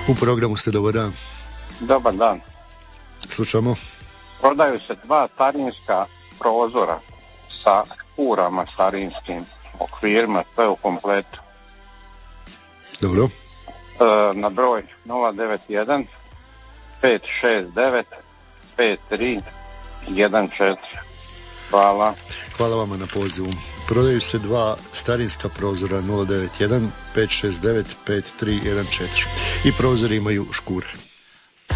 U programu ste, dobar dan. Dobar dan. Slušamo. Prodaju se 2 starinska prozora sa škurama starinskim okvirima, sve u kompletu. Dobro. Na broj 091 569 5314. Hvala. Hvala vama na pozivu. Prodaju se 2 starinska prozora 091 569 5314 i prozori imaju škure.